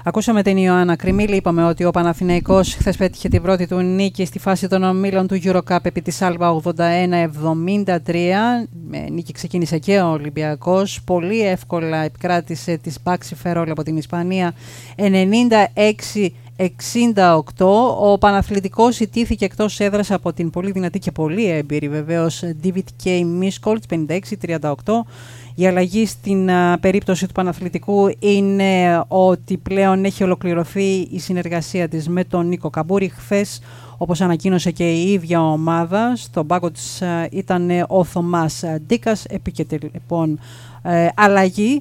Ακούσαμε την Ιωάννα Κριμίλη. Είπαμε ότι ο Παναθηναϊκός χθες πέτυχε την πρώτη του νίκη στη φάση των ομίλων του EuroCup επί της Άλμπα 81-73. Νίκη ξεκίνησε και ο Ολυμπιακός. Πολύ εύκολα επικράτησε της Πάξη Φερόλ από την Ισπανία 96-68. Ο Παναθλητικός ιτήθηκε εκτός έδρας από την πολύ δυνατή και πολύ έμπειρη βεβαίως David K. Miskolc 56-38. Η αλλαγή στην περίπτωση του Παναθλητικού είναι ότι πλέον έχει ολοκληρωθεί η συνεργασία της με τον Νίκο Καμπούρη. Χθες, όπως ανακοίνωσε και η ίδια ομάδα, στον πάγκο της ήταν ο Θωμάς Ντίκας. Επίκειται λοιπόν αλλαγή.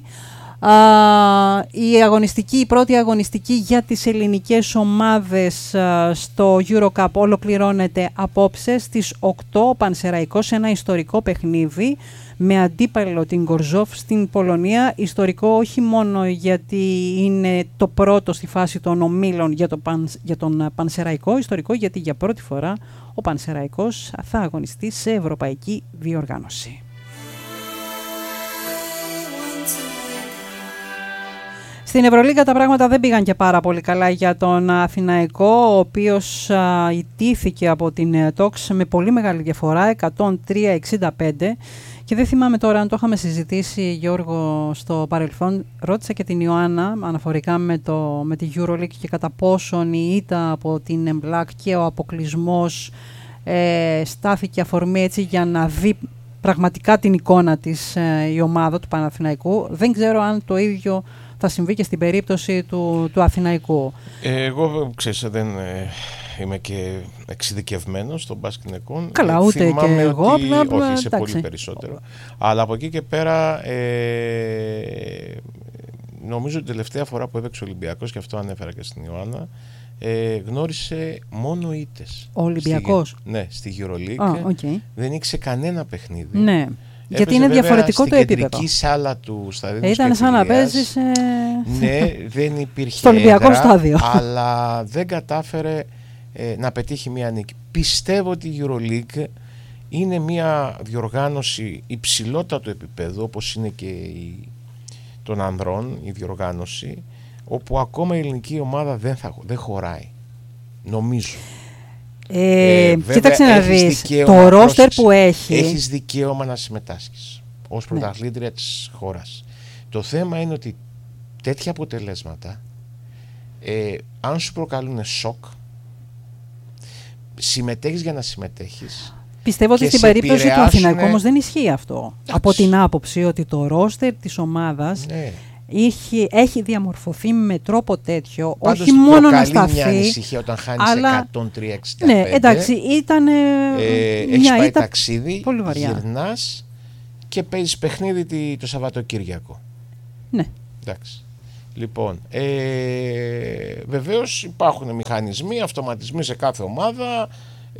Η πρώτη αγωνιστική για τις ελληνικές ομάδες στο EuroCup ολοκληρώνεται απόψε στις 8. Ο Πανσεραϊκός, ένα ιστορικό παιχνίδι με αντίπαλο την Γκορζόφ στην Πολωνία. Ιστορικό όχι μόνο γιατί είναι το πρώτο στη φάση των ομίλων για τον Πανσεραϊκό, ιστορικό γιατί για πρώτη φορά ο Πανσεραϊκός θα αγωνιστεί σε ευρωπαϊκή διοργάνωση. Στην Ευρωλίγκα τα πράγματα δεν πήγαν και πάρα πολύ καλά για τον Αθηναϊκό, ο οποίος ιτήθηκε από την Τόξ με πολύ μεγάλη διαφορά, 103-65. Και δεν θυμάμαι τώρα αν το είχαμε συζητήσει, Γιώργο, στο παρελθόν. Ρώτησα και την Ιωάννα αναφορικά με τη EuroLeague και κατά πόσον η ήττα από την Εμπλάκ και ο αποκλεισμός στάθηκε αφορμή έτσι για να δει πραγματικά την εικόνα της η ομάδα του Παναθηναϊκού. Δεν ξέρω αν το ίδιο θα συμβεί και στην περίπτωση του Αθηναϊκού. Εγώ, ξέρεις, δεν είμαι και εξειδικευμένος στον μπάσκετ γυναικών. Καλά, ούτε και εγώ. Όχι, είσαι πολύ περισσότερο. Αλλά από εκεί και πέρα, νομίζω την τελευταία φορά που έπαιξε ο Ολυμπιακός, και αυτό ανέφερα και στην Ιωάννα, γνώρισε μόνο ήττες. Ο Ολυμπιακός. Ναι, στη EuroLeague. Okay. Δεν ήξερε κανένα παιχνίδι. Ναι. Γιατί είναι διαφορετικό το επίπεδο. Στην κεντρική σάλα του σταδίου. Ήταν σαν να παίζεις ναι, δεν υπήρχε στο Ολυμπιακό στάδιο. Αλλά δεν κατάφερε να πετύχει μια νίκη. Πιστεύω ότι η EuroLeague είναι μια διοργάνωση υψηλότατου επίπεδου, όπως είναι και των ανδρών η διοργάνωση, όπου ακόμα η ελληνική ομάδα δεν χωράει, νομίζω. Κοίταξε να δεις, το ρόστερ που έχει. Έχεις δικαίωμα να συμμετάσχεις ως πρωταθλήτρια της χώρας. Το θέμα είναι ότι τέτοια αποτελέσματα, αν σου προκαλούν σοκ, συμμετέχεις για να συμμετέχεις. Πιστεύω ότι στην περίπτωση του Αθηναϊκού όμως δεν ισχύει αυτό. Εντάξει. Από την άποψη ότι το ρόστερ της ομάδας έχει διαμορφωθεί με τρόπο τέτοιο. Πάντως όχι μόνο να σταθεί. Μια ανησυχία όταν χάνεις 103-65. Ναι, εντάξει, ήταν έχεις πάει ταξίδι, πολύ βαριά. Γυρνάς και παίζεις παιχνίδι το Σαββατοκύριακο. Ναι. Εντάξει. Λοιπόν, βεβαίως υπάρχουν μηχανισμοί, αυτοματισμοί σε κάθε ομάδα,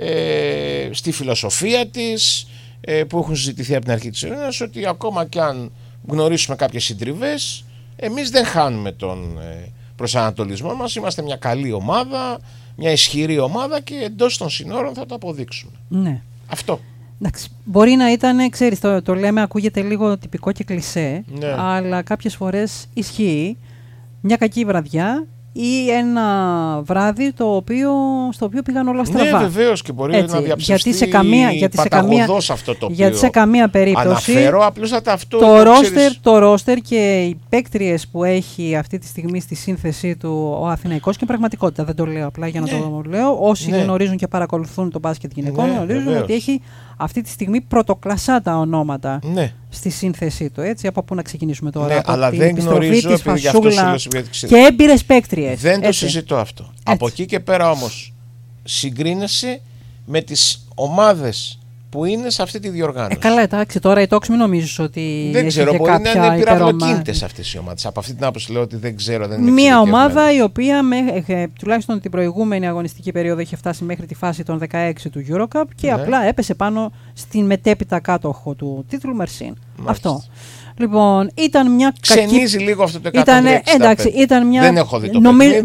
στη φιλοσοφία της, που έχουν συζητηθεί από την αρχή της ειρήνης, ότι ακόμα και αν γνωρίσουμε κάποιες συντριβές, εμείς δεν χάνουμε τον προσανατολισμό μας, είμαστε μια καλή ομάδα, μια ισχυρή ομάδα και εντός των συνόρων θα το αποδείξουμε. Ναι. Αυτό. Εντάξει, μπορεί να ήταν, ξέρεις, το λέμε, ακούγεται λίγο τυπικό και κλισέ, ναι, αλλά κάποιες φορές ισχύει μια κακή βραδιά ή ένα βράδυ στο οποίο πήγαν όλα στραβά. Ναι, βεβαίως, και μπορεί να διαψευστεί παταγωδώς αυτό το οποίο γιατί σε καμία περίπτωση αναφέρω, απλούστατα αυτό το ρόστερ και οι παίκτριες που έχει αυτή τη στιγμή στη σύνθεσή του ο Αθηναϊκός, και πραγματικότητα, δεν το λέω απλά για να το λέω, όσοι γνωρίζουν και παρακολουθούν το μπάσκετ γυναικών γνωρίζουν ότι έχει αυτή τη στιγμή πρωτοκλασσάτα ονόματα στη σύνθεσή του. Έτσι, από πού να ξεκινήσουμε τώρα? Ναι, από αλλά την δεν επιστροφή γνωρίζω, της Φασούλα και έμπειρες παίκτριες. Δεν το συζητώ αυτό. Έτσι. Από εκεί και πέρα όμως συγκρίνεσαι με τις ομάδες που είναι σε αυτή τη διοργάνωση. Καλά, εντάξει, τώρα η Τόξ μην νομίζεις ότι δεν ξέρω, έχει μπορεί να είναι υπερώμα. πυραυλοκίνητες αυτές οι ομάδες. Από αυτή την άποψη λέω ότι δεν ξέρω, δεν είναι μια ομάδα η οποία τουλάχιστον την προηγούμενη αγωνιστική περίοδο είχε φτάσει μέχρι τη φάση των 16 του EuroCup και απλά έπεσε πάνω στην μετέπειτα κάτοχο του τίτλου Μερσίν. Αυτό. Λοιπόν, ήταν μια ξενίζει λίγο αυτό το 165. Ήταν μια... Δεν έχω δει το παιχνίδι,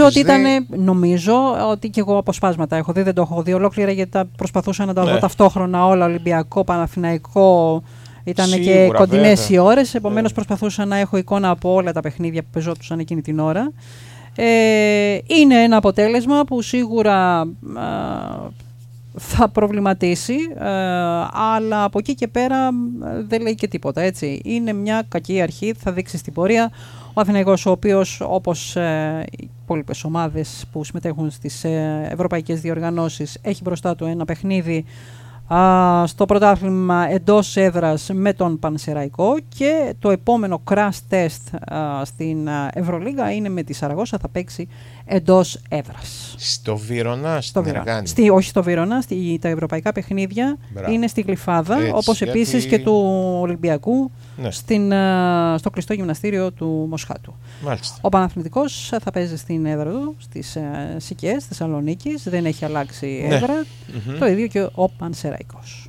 νομίζω ότι και εγώ αποσπάσματα έχω δει, δεν το έχω δει ολόκληρα γιατί προσπαθούσα να τα δω ταυτόχρονα όλα, Ολυμπιακό, Παναθηναϊκό, Ήταν και κοντινές οι ώρες, επομένως προσπαθούσα να έχω εικόνα από όλα τα παιχνίδια που πεζόντουσαν εκείνη την ώρα. Είναι ένα αποτέλεσμα που σίγουρα θα προβληματίσει, αλλά από εκεί και πέρα δεν λέει και τίποτα, έτσι. Είναι μια κακή αρχή, θα δείξει στην πορεία. Ο Αθηναϊκός, ο οποίος, όπως οι υπόλοιπες ομάδες που συμμετέχουν στις ευρωπαϊκές διοργανώσεις, έχει μπροστά του ένα παιχνίδι στο πρωτάθλημα εντός έδρας με τον Πανσεραϊκό, και το επόμενο crash test στην Ευρωλίγα είναι με τη Σαραγώσα, θα παίξει εντός έδρας. Στο Βύρωνα, στην Εργάνη. Όχι στο Βύρωνα, τα ευρωπαϊκά παιχνίδια είναι στη Γλυφάδα, όπως επίσης και του Ολυμπιακού, ναι, στο κλειστό γυμναστήριο του Μοσχάτου. Μάλιστα. Ο Παναθηναϊκός θα παίζει στην έδρα του, στις Σικιές, Θεσσαλονίκης, δεν έχει αλλάξει έδρα, το ίδιο και ο Πανσεραϊκός.